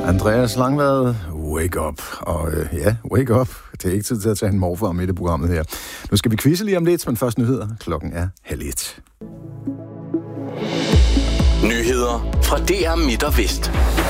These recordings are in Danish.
Andreas Langvad, Wake Up. Og Wake Up. Det er ikke tid til at tage en morfar med i det programmet her. Nu skal vi quizze lige om lidt, men først nyheder. Klokken er 12:30. Nyheder fra DR Midt og Vest.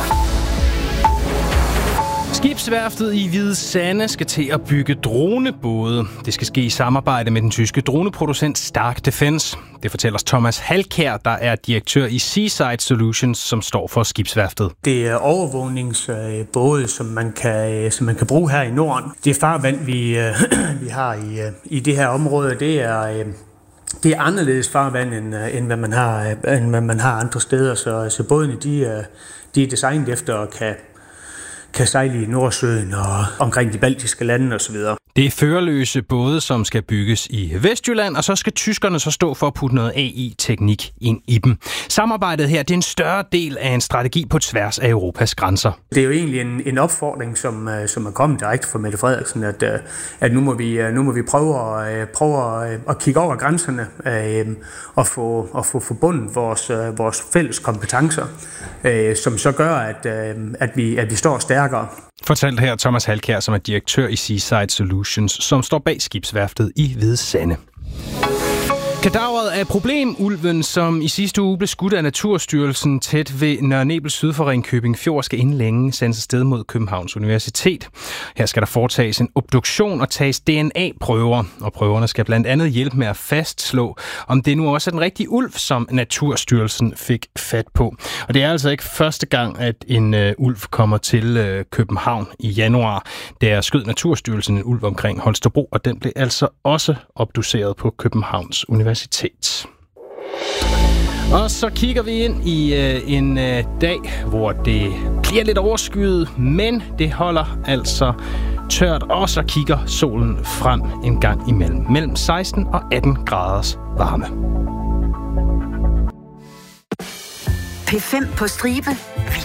Skibsværftet i Hvide Sande skal til at bygge dronebåde. Det skal ske i samarbejde med den tyske droneproducent Stark Defence. Det fortæller Thomas Halkjær, der er direktør i Seaside Solutions, som står for skibsværftet. Det er overvågningsbåde, som man kan bruge her i Norden. Det farvand, vi har i det her område, det er anderledes farvand, end hvad man har andre steder. Så bådene de er designet efter at kan sejle i Nordsøen og omkring de baltiske lande osv. Det er førerløse både, som skal bygges i Vestjylland, og så skal tyskerne så stå for at putte noget AI-teknik ind i dem. Samarbejdet her, det er en større del af en strategi på tværs af Europas grænser. Det er jo egentlig en opfordring, som er kommet direkte fra Mette Frederiksen, at nu må vi prøve at kigge over grænserne og få forbundet vores fælles kompetencer, som så gør, at vi står stærkere. Fortalt her Thomas Halkjær, som er direktør i Seaside Solutions, som står bag skibsværftet i Hvide Sande. Kadaveret af problemulven, som i sidste uge blev skudt af Naturstyrelsen tæt ved Nørre Nebel syd for Ringkøbing Fjord, skal inden længe sendes afsted mod Københavns Universitet. Her skal der foretages en obduktion og tages DNA-prøver, og prøverne skal blandt andet hjælpe med at fastslå, om det nu også er den rigtige ulv, som Naturstyrelsen fik fat på. Og det er altså ikke første gang, at en ulv kommer til København i januar. Der skød Naturstyrelsen en ulv omkring Holstebro, og den blev altså også obduceret på Københavns Universitet. Og så kigger vi ind i en dag, hvor det bliver lidt overskyet, men det holder altså tørt, og så kigger solen frem en gang imellem. Mellem 16 og 18 graders varme. P5 på stribe.